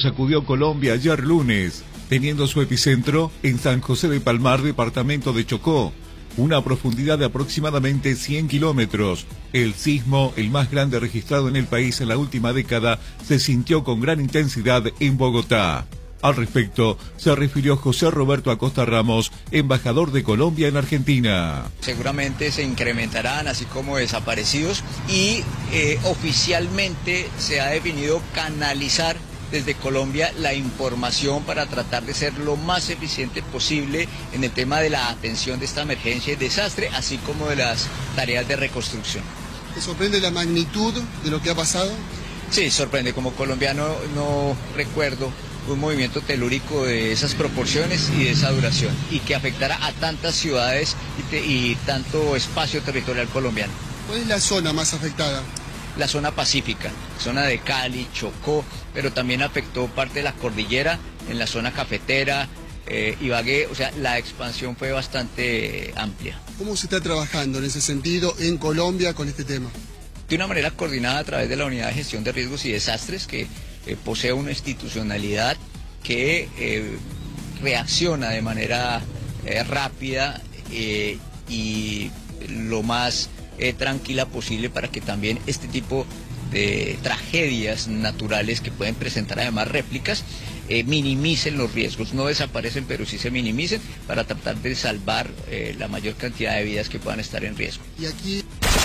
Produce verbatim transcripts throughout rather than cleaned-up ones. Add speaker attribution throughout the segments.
Speaker 1: sacudió Colombia ayer lunes, teniendo su epicentro en San José de Palmar, departamento de Chocó, una profundidad de aproximadamente cien kilómetros. El sismo, el más grande registrado en el país en la última década, se sintió con gran intensidad en Bogotá. Al respecto, se refirió José Roberto Acosta Ramos, embajador de Colombia en Argentina.
Speaker 2: Seguramente se incrementarán, así como desaparecidos, y eh, oficialmente se ha definido canalizar desde Colombia la información para tratar de ser lo más eficiente posible en el tema de la atención de esta emergencia y desastre, así como de las tareas de reconstrucción.
Speaker 3: ¿Te sorprende la magnitud de lo que ha pasado?
Speaker 2: Sí, sorprende. Como colombiano no recuerdo un movimiento telúrico de esas proporciones y de esa duración, y que afectara a tantas ciudades y, te, y tanto espacio territorial colombiano.
Speaker 3: ¿Cuál es la zona más afectada?
Speaker 2: La zona pacífica, zona de Cali, Chocó, pero también afectó parte de la cordillera, en la zona cafetera, eh, Ibagué, o sea, la expansión fue bastante amplia.
Speaker 3: ¿Cómo se está trabajando en ese sentido en Colombia con este tema?
Speaker 2: De una manera coordinada a través de la Unidad de Gestión de Riesgos y Desastres, que eh, posee una institucionalidad que eh, reacciona de manera eh, rápida eh, y lo más eh, tranquila posible para que también este tipo de tragedias naturales que pueden presentar además réplicas eh, minimicen los riesgos, no desaparecen pero sí se minimicen para tratar de salvar eh, la mayor cantidad de vidas que puedan estar en riesgo.
Speaker 3: Y aquí...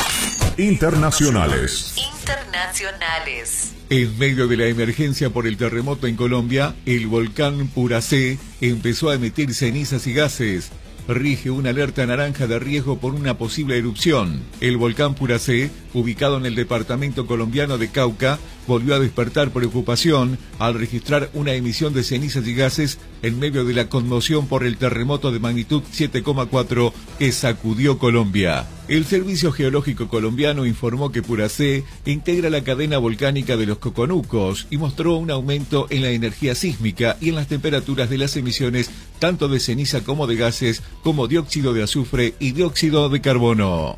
Speaker 4: Internacionales.
Speaker 5: Internacionales.
Speaker 1: En medio de la emergencia por el terremoto en Colombia, el volcán Puracé empezó a emitir cenizas y gases. Rige una alerta naranja de riesgo por una posible erupción. El volcán Puracé, ubicado en el departamento colombiano de Cauca, volvió a despertar preocupación al registrar una emisión de cenizas y gases en medio de la conmoción por el terremoto de magnitud siete coma cuatro que sacudió Colombia. El Servicio Geológico Colombiano informó que Puracé integra la cadena volcánica de los Coconucos y mostró un aumento en la energía sísmica y en las temperaturas de las emisiones tanto de ceniza como de gases, como dióxido de azufre y dióxido de carbono.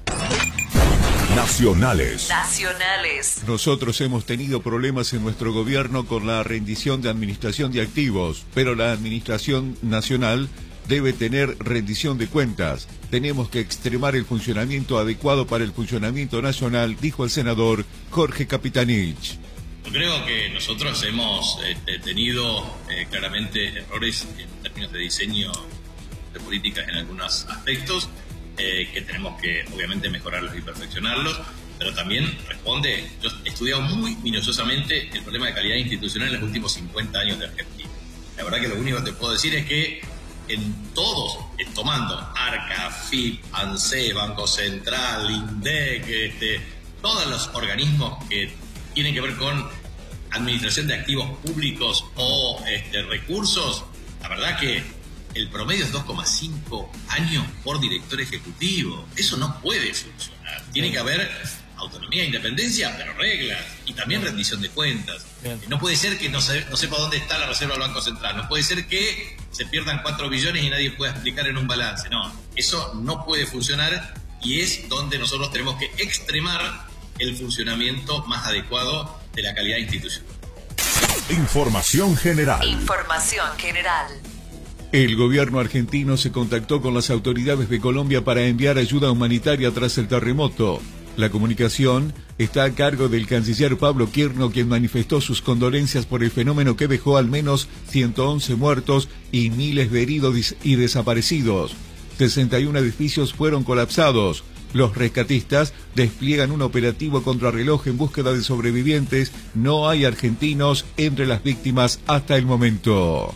Speaker 4: Nacionales.
Speaker 5: Nacionales.
Speaker 1: Nosotros hemos tenido problemas en nuestro gobierno con la rendición de administración de activos, pero la administración nacional debe tener rendición de cuentas. Tenemos que extremar el funcionamiento adecuado para el funcionamiento nacional, dijo el senador Jorge Capitanich.
Speaker 6: Yo creo que nosotros hemos este, tenido eh, claramente errores en términos de diseño de políticas en algunos aspectos, eh, que tenemos que obviamente mejorarlos y perfeccionarlos, pero también responde, yo he estudiado muy minuciosamente el problema de calidad institucional en los últimos cincuenta años de Argentina. La verdad que lo único que te puedo decir es que en todos, tomando ARCA, F I P, ANSES, Banco Central, INDEC, este, todos los organismos que tienen que ver con administración de activos públicos o este, recursos, la verdad que el promedio es dos coma cinco años por director ejecutivo. Eso no puede funcionar. Tiene que haber autonomía e independencia, pero reglas, y también rendición de cuentas. Bien. No puede ser que no, se, no sepa dónde está la reserva del Banco Central, no puede ser que se pierdan cuatro billones y nadie pueda explicar en un balance. No, eso no puede funcionar, y es donde nosotros tenemos que extremar el funcionamiento más adecuado de la calidad institucional.
Speaker 4: Información general.
Speaker 5: Información general.
Speaker 1: El gobierno argentino se contactó con las autoridades de Colombia para enviar ayuda humanitaria tras el terremoto. La comunicación está a cargo del canciller Pablo Quierno, quien manifestó sus condolencias por el fenómeno que dejó al menos ciento once muertos y miles de heridos y desaparecidos. sesenta y uno edificios fueron colapsados. Los rescatistas despliegan un operativo contrarreloj en búsqueda de sobrevivientes. No hay argentinos entre las víctimas hasta el momento.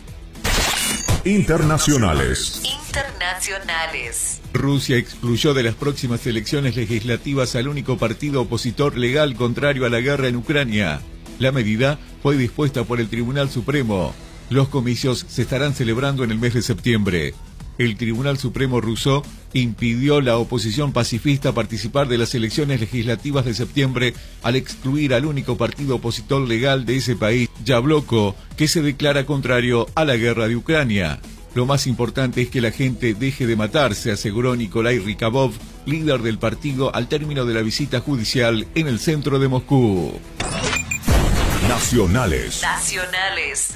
Speaker 4: Internacionales.
Speaker 5: Internacionales.
Speaker 1: Rusia excluyó de las próximas elecciones legislativas al único partido opositor legal contrario a la guerra en Ucrania. La medida fue dispuesta por el Tribunal Supremo. Los comicios se estarán celebrando en el mes de septiembre. El Tribunal Supremo ruso impidió la oposición pacifista participar de las elecciones legislativas de septiembre al excluir al único partido opositor legal de ese país, Yabloko, que se declara contrario a la guerra de Ucrania. Lo más importante es que la gente deje de matarse, aseguró Nikolai Rykavov, líder del partido, al término de la visita judicial en el centro de Moscú.
Speaker 4: Nacionales.
Speaker 5: Nacionales.